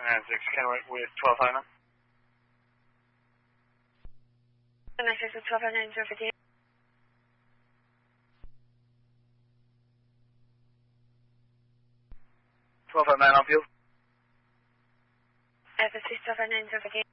6 Kennewick with 1209. 96 with 1209, 058. 1209 on field. FSC 1209, 058.